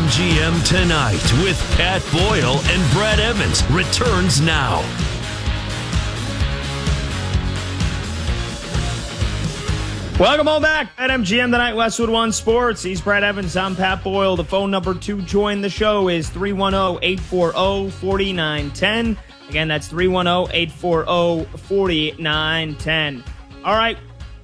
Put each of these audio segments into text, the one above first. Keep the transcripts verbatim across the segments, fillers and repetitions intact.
M G M Tonight with Pat Boyle and Brad Evans returns now. Welcome all back at M G M Tonight, Westwood One Sports. He's Brad Evans. I'm Pat Boyle. The phone number to join the show is three one zero, eight four zero, four nine one zero. Again, that's three one zero, eight four zero, four nine one zero. All right.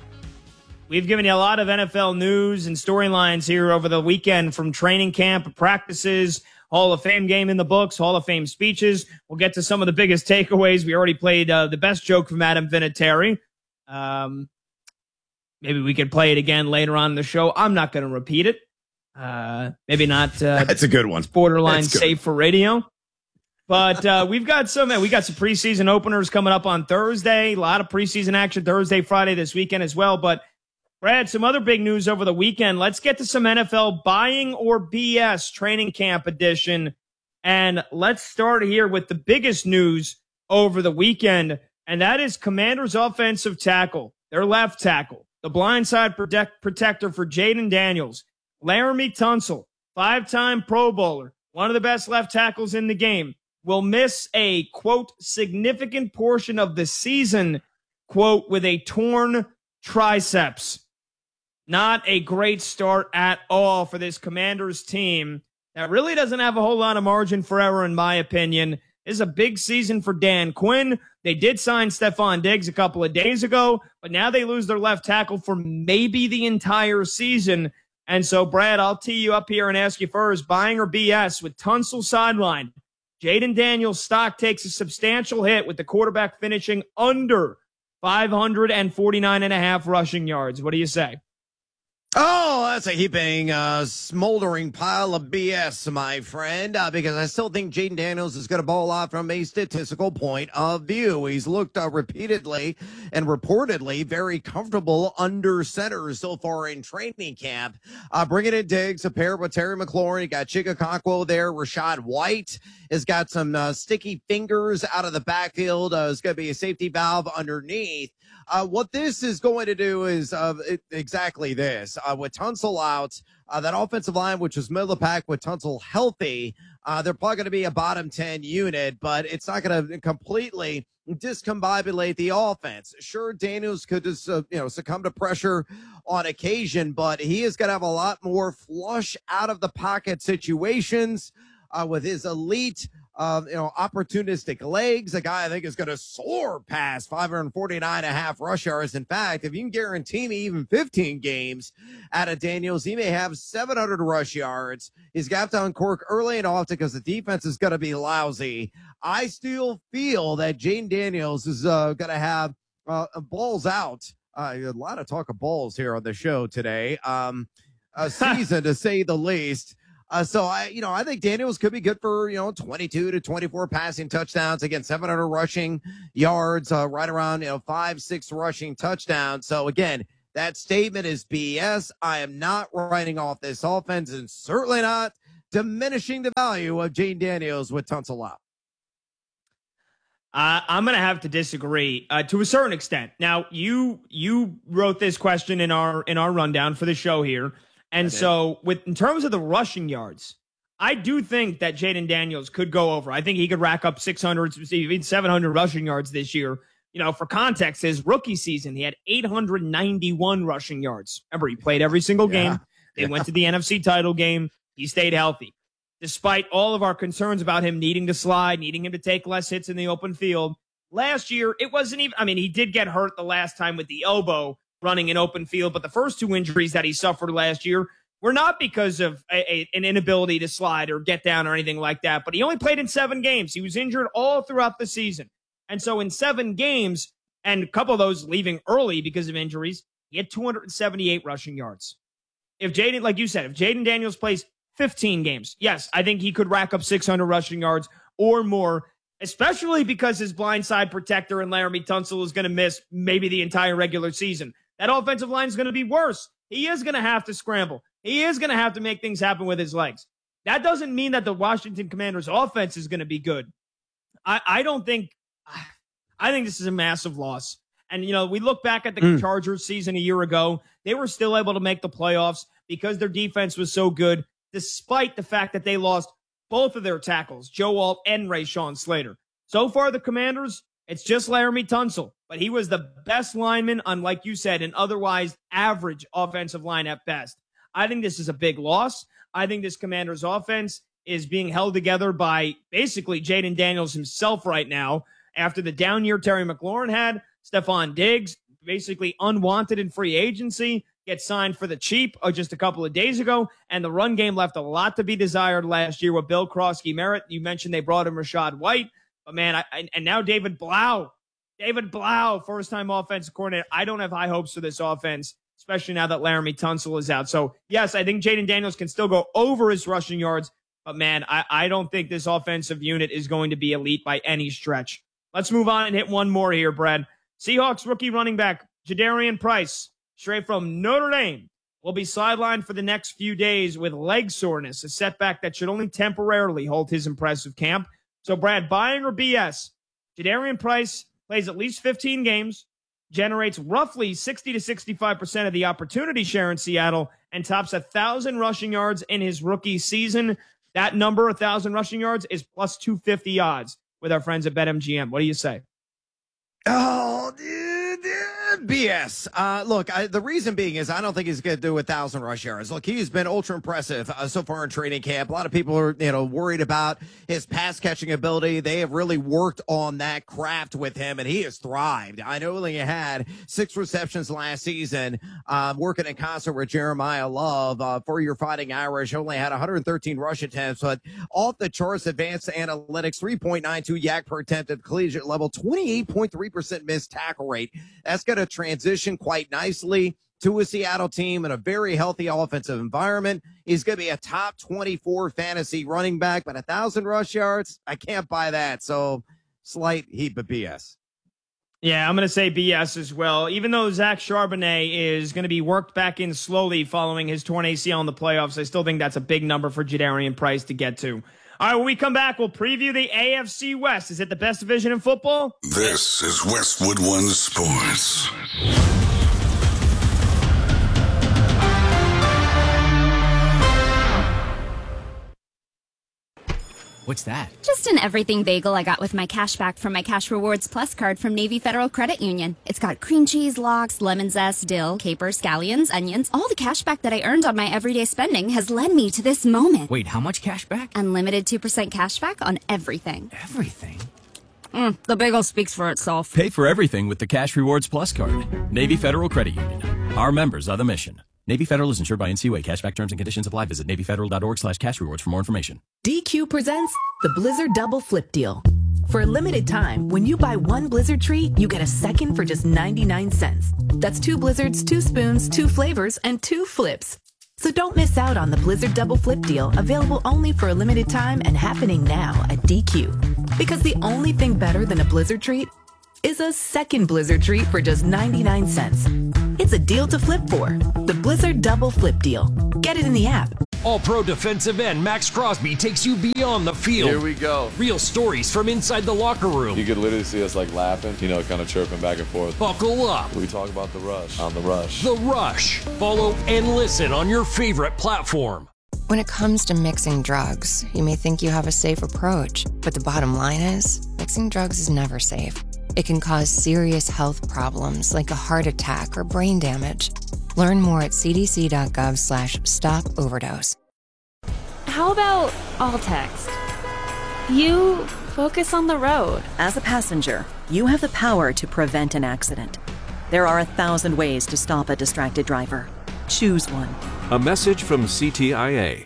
We've given you a lot of N F L news and storylines here over the weekend, from training camp, practices, Hall of Fame game in the books, Hall of Fame speeches. We'll get to some of the biggest takeaways. We already played uh, the best joke from Adam Vinatieri. Um, maybe we could play it again later on in the show. I'm not going to repeat it. Uh, maybe not. Uh, That's a good one. It's borderline safe for radio. But uh, we've got some we got some preseason openers coming up on Thursday. A lot of preseason action Thursday, Friday, this weekend as well. But Brad, some other big news over the weekend. Let's get to some N F L buying or B S training camp edition. And let's start here with the biggest news over the weekend, and that is Commanders' offensive tackle, their left tackle, the blindside protect, protector for Jayden Daniels, Laremy Tunsil, five-time Pro Bowler, one of the best left tackles in the game, will miss a, quote, significant portion of the season, quote, with a torn triceps. Not a great start at all for this Commanders team that really doesn't have a whole lot of margin for error, in my opinion. This is a big season for Dan Quinn. They did sign Stephon Diggs a couple of days ago, but now they lose their left tackle for maybe the entire season. And so, Brad, I'll tee you up here and ask you first, buying or B S with Tunsil sidelined. Jayden Daniels' stock takes a substantial hit with the quarterback finishing under five forty-nine and a half rushing yards. What do you say? Oh, that's a heaping, uh, smoldering pile of B S, my friend, uh, because I still think Jayden Daniels is going to ball out from a statistical point of view. He's looked uh, repeatedly and reportedly very comfortable under center so far in training camp. Uh, bringing in Diggs, a pair with Terry McLaurin. You got Chigakakwo there. Rashad White has got some uh, sticky fingers out of the backfield. Uh, it's going to be a safety valve underneath. Uh, what this is going to do is uh, it, exactly this. Uh, with Tunsil out, uh, that offensive line, which was middle of the pack with Tunsil healthy, uh, they're probably going to be a bottom ten unit, but it's not going to completely discombobulate the offense. Sure, Daniels could just, uh, you know, succumb to pressure on occasion, but he is going to have a lot more flush out of the pocket situations uh, with his elite Uh, you know, opportunistic legs. A guy I think is going to soar past five forty-nine and a half rush yards. In fact, if you can guarantee me even fifteen games out of Daniels, he may have seven hundred rush yards. He's got to uncork early and often because the defense is going to be lousy. I still feel that Jayden Daniels is uh, going to have uh, balls out. Uh, a lot of talk of balls here on the show today. Um, a season to say the least. Uh, so I, you know, I think Daniels could be good for, you know, twenty-two to twenty-four passing touchdowns. Again, seven hundred rushing yards, uh, right around, you know, five, six rushing touchdowns. So again, that statement is B S. I am not writing off this offense and certainly not diminishing the value of Jayden Daniels with Tunsil out. Uh, I'm going to have to disagree uh, to a certain extent. Now, you you wrote this question in our in our rundown for the show here. And so, with in terms of the rushing yards, I do think that Jayden Daniels could go over. I think he could rack up six hundred, even seven hundred rushing yards this year. You know, for context, his rookie season, he had eight hundred ninety-one rushing yards. Remember, he played every single game. Yeah. They yeah. went to the N F C title game. He stayed healthy. Despite all of our concerns about him needing to slide, needing him to take less hits in the open field, last year, it wasn't even, I mean, he did get hurt the last time with the elbow running in open field, but the first two injuries that he suffered last year were not because of a, a, an inability to slide or get down or anything like that, but he only played in seven games. He was injured all throughout the season. And so in seven games, and a couple of those leaving early because of injuries, he had two hundred seventy-eight rushing yards. If Jayden, like you said, if Jayden Daniels plays fifteen games, yes, I think he could rack up six hundred rushing yards or more, especially because his blindside protector and Laremy Tunsil is going to miss maybe the entire regular season. That offensive line is going to be worse. He is going to have to scramble. He is going to have to make things happen with his legs. That doesn't mean that the Washington Commanders offense is going to be good. I, I don't think, I think this is a massive loss. And, you know, we look back at the mm. Chargers season a year ago. They were still able to make the playoffs because their defense was so good. despite the fact that they lost both of their tackles, Joe Alt and Rashawn Slater. So far, the Commanders, it's just Laramie Tunsil, but he was the best lineman on, like you said, an otherwise average offensive line at best. I think this is a big loss. I think this Commanders offense is being held together by basically Jaden Daniels himself right now. After the down year Terry McLaurin had, Stephon Diggs, basically unwanted in free agency, gets signed for the cheap uh, just a couple of days ago, and the run game left a lot to be desired last year with Bill Krosky Merritt. You mentioned they brought in Rashad White, but man, I, I, and now David Blau. David Blau, first-time offensive coordinator. I don't have high hopes for this offense, especially now that Laramie Tunsil is out. So, yes, I think Jaden Daniels can still go over his rushing yards, but man, I, I don't think this offensive unit is going to be elite by any stretch. Let's move on and hit one more here, Brad. Seahawks rookie running back Jadarian Price, straight from Notre Dame, will be sidelined for the next few days with leg soreness, a setback that should only temporarily halt his impressive camp. So, Brad, buying or B S? Jadarian Price plays at least fifteen games, generates roughly sixty to sixty-five percent of the opportunity share in Seattle, and tops one thousand rushing yards in his rookie season. That number, one thousand rushing yards, is plus two fifty odds with our friends at BetMGM. What do you say? Oh, dude, dude, B S. Uh, look, I, the reason being is I don't think he's going to do a thousand rush yards. Look, he's been ultra impressive uh, so far in training camp. A lot of people are, you know, worried about his pass catching ability. They have really worked on that craft with him, and he has thrived. I know he had six receptions last season, uh, working in concert with Jeremiah Love uh, for your Fighting Irish. Only had one hundred thirteen rush attempts, but off the charts, advanced analytics, three point nine two yak per attempt at the collegiate level, twenty-eight point three percent missed tackle rate. That's going to transition quite nicely to a Seattle team in a very healthy offensive environment. He's going to be a top twenty-four fantasy running back, but a thousand rush yards, I can't buy that. So slight heap of B S. Yeah, I'm going to say B S as well. Even though Zach Charbonnet is going to be worked back in slowly following his torn A C L in the playoffs, I still think that's a big number for Jadarian Price to get to. All right, when we come back, we'll preview the A F C West. Is it the best division in football? This is Westwood One Sports. What's that? Just an everything bagel I got with my cash back from my Cash Rewards Plus card from Navy Federal Credit Union. It's got cream cheese, lox, lemon zest, dill, capers, scallions, onions. All the cash back that I earned on my everyday spending has led me to this moment. Wait, how much cash back? Unlimited two percent cash back on everything. Everything? Mm, the bagel speaks for itself. Pay for everything with the Cash Rewards Plus card. Navy Federal Credit Union. Our members are the mission. Navy Federal is insured by N C U A. Cashback terms and conditions apply. Visit Navy Federal dot org slash cash rewards for more information. D Q presents the Blizzard Double Flip Deal. For a limited time, when you buy one Blizzard treat, you get a second for just ninety-nine cents. That's two Blizzards, two spoons, two flavors, and two flips. So don't miss out on the Blizzard Double Flip Deal, available only for a limited time and happening now at D Q. Because the only thing better than a Blizzard treat is a second Blizzard treat for just ninety-nine cents. It's a deal to flip for. The Blizzard Double Flip Deal. Get it in the app. All-Pro defensive end Max Crosby takes you beyond the field. Here we go. Real stories from inside the locker room. You could literally see us like laughing, you know, kind of chirping back and forth. Buckle up. We talk about The Rush on The Rush. The Rush. Follow and listen on your favorite platform. When it comes to mixing drugs, you may think you have a safe approach, but the bottom line is, mixing drugs is never safe. It can cause serious health problems like a heart attack or brain damage. Learn more at c d c dot gov slash stop overdose. How about all text? You focus on the road. As a passenger, you have the power to prevent an accident. There are a thousand ways to stop a distracted driver. Choose one. A message from C T I A.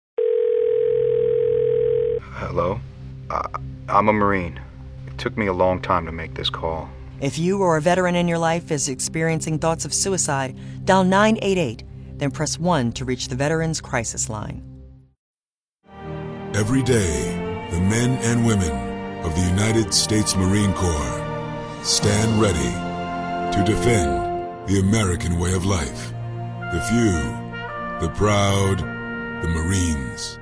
Hello? Uh, I'm a Marine. It took me a long time to make this call. If you or a veteran in your life is experiencing thoughts of suicide, dial nine eight eight, then press one to reach the Veterans Crisis Line. Every day, the men and women of the United States Marine Corps stand ready to defend the American way of life. The few, the proud, the Marines.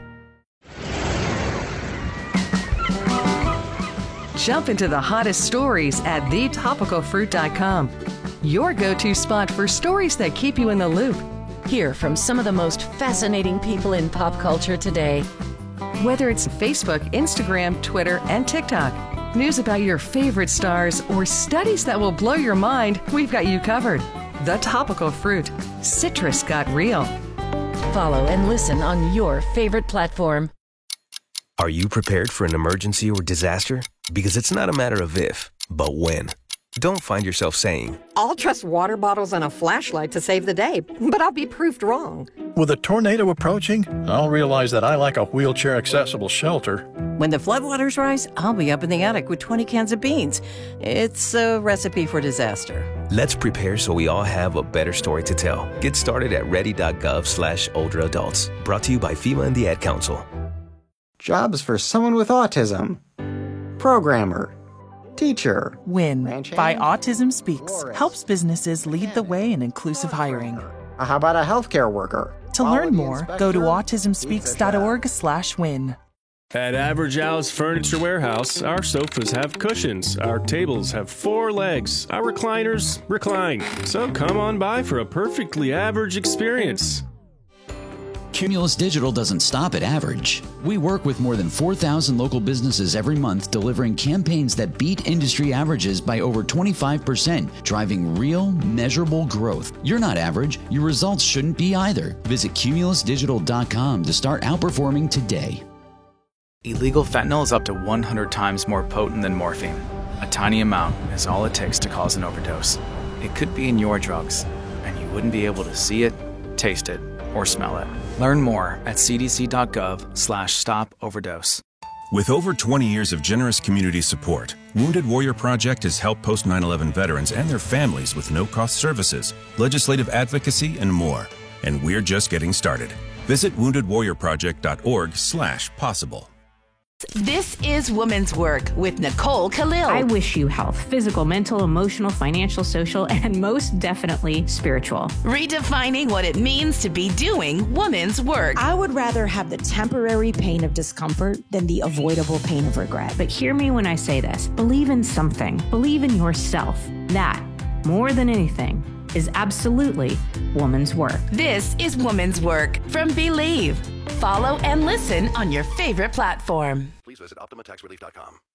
Jump into the hottest stories at the topical fruit dot com. Your go-to spot for stories that keep you in the loop. Hear from some of the most fascinating people in pop culture today. Whether it's Facebook, Instagram, Twitter, and TikTok, news about your favorite stars, or studies that will blow your mind, we've got you covered. The Topical Fruit. Citrus got real. Follow and listen on your favorite platform. Are you prepared for an emergency or disaster? Because it's not a matter of if, but when. Don't find yourself saying, I'll trust water bottles and a flashlight to save the day, but I'll be proved wrong. With a tornado approaching, I'll realize that I lack a wheelchair-accessible shelter. When the floodwaters rise, I'll be up in the attic with twenty cans of beans. It's a recipe for disaster. let's prepare so we all have a better story to tell. Get started at ready.gov slash older adults. Brought to you by FEMA and the Ad Council. Jobs for someone with autism. Programmer. Teacher. WIN by Autism Speaks helps businesses lead the way in inclusive hiring. How about a healthcare worker? To learn more, go to autism speaks dot org slash win. At Average Al's Furniture Warehouse, our sofas have cushions, our tables have four legs, our recliners recline. So come on by for a perfectly average experience. Cumulus Digital doesn't stop at average. We work with more than four thousand local businesses every month, delivering campaigns that beat industry averages by over twenty-five percent, driving real, measurable growth. You're not average. Your results shouldn't be either. Visit cumulus digital dot com to start outperforming today. Illegal fentanyl is up to one hundred times more potent than morphine. A tiny amount is all it takes to cause an overdose. It could be in your drugs, and you wouldn't be able to see it, taste it, or smell it. Learn more at c d c dot gov slash stop overdose. With over twenty years of generous community support, Wounded Warrior Project has helped post nine eleven veterans and their families with no-cost services, legislative advocacy, and more. And we're just getting started. Visit wounded warrior project dot org slash possible. This is Woman's Work with Nicole Khalil. I wish you health, physical, mental, emotional, financial, social, and most definitely spiritual. Redefining what it means to be doing woman's work. I would rather have the temporary pain of discomfort than the avoidable pain of regret. But hear me when I say this. Believe in something. Believe in yourself. That, more than anything, is absolutely woman's work. This is Woman's Work from Believe. Follow and listen on your favorite platform. Please visit optima tax relief dot com.